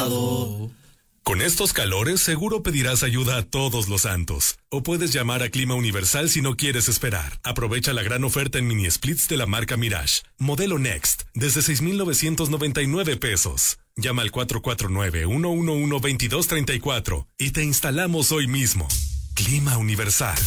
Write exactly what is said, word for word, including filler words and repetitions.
cuidado. Con estos calores seguro pedirás ayuda a todos los santos. O puedes llamar a Clima Universal si no quieres esperar. Aprovecha la gran oferta en mini splits de la marca Mirage. Modelo Next, desde seis mil novecientos noventa y nueve pesos. Llama al cuatro cuatro nueve, uno uno uno, dos dos tres cuatro y te instalamos hoy mismo. Clima Universal.